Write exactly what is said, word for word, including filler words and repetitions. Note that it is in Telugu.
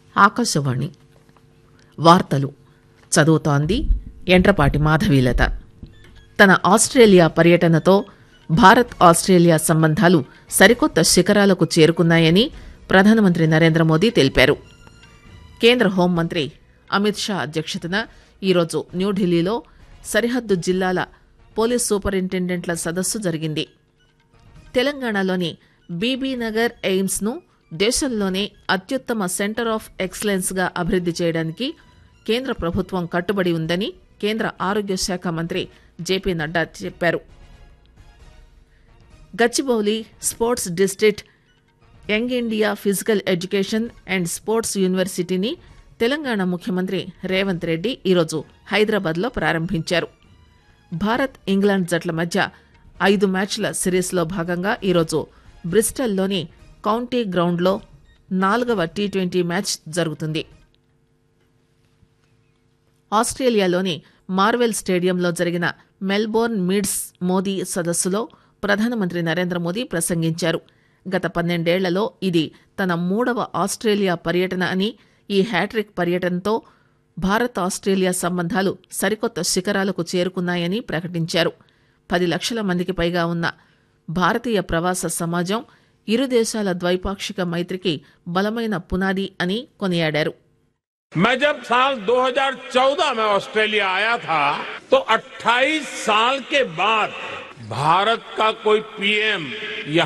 ఆకాశవాణి వార్తలు చదువుతోంది ఎంట్రపాటి మాధవీలత. తన ఆస్ట్రేలియా పర్యటనతో భారత్ ఆస్ట్రేలియా సంబంధాలు సరికొత్త శిఖరాలకు చేరుకున్నాయని ప్రధానమంత్రి నరేంద్ర మోదీ తెలిపారు. కేంద్ర హోంమంత్రి అమిత్ షా అధ్యక్షతన ఈరోజు న్యూఢిల్లీలో సరిహద్దు జిల్లాల పోలీస్ సూపరింటెండెంట్ల సదస్సు జరిగింది. తెలంగాణలోని బీబీనగర్ ఎయిమ్స్ ను దేశంలోనే అత్యుత్తమ సెంటర్ ఆఫ్ ఎక్సలెన్స్ గా అభివృద్ది చేయడానికి కేంద్ర ప్రభుత్వం కట్టుబడి ఉందని కేంద్ర ఆరోగ్య శాఖ మంత్రి జేపీ నడ్డా చెప్పారు. Gachibowli sports district young India physical education and sports యూనివర్సిటీని తెలంగాణ ముఖ్యమంత్రి రేవంత్ రెడ్డి ఈరోజు హైదరాబాద్లో ప్రారంభించారు. భారత్ ఇంగ్లాండ్ జట్ల మధ్య ఐదు మ్యాచ్ల సిరీస్లో భాగంగా ఈరోజు బ్రిస్టల్లోని కౌంటీ గ్రౌండ్లో నాలుగవ టీ ట్వంటీ మ్యాచ్ జరుగుతుంది. ఆస్ట్రేలియాలోని మార్వెల్ స్టేడియంలో జరిగిన మెల్బోర్న్ మీడ్స్ మోదీ సదస్సులో ప్రధానమంత్రి నరేంద్ర మోదీ ప్రసంగించారు. గత పన్నెండేళ్లలో ఇది తన మూడవ ఆస్ట్రేలియా పర్యటన అని, ఈ హ్యాట్రిక్ పర్యటనతో భారత్ ఆస్ట్రేలియా సంబంధాలు సరికొత్త శిఖరాలకు చేరుకున్నాయని ప్రకటించారు. పది లక్షల మందికి పైగా ఉన్న భారతీయ ప్రవాస సమాజం ఇరు దేశాల ద్వైపాక్షిక మైత్రికి బలమైన పునాది అని కొనియాడారు. मैं जब साल दो हज़ार चौदह में ऑस्ट्रेलिया आया था तो अट्ठाईस साल के बाद भारत का कोई पीएम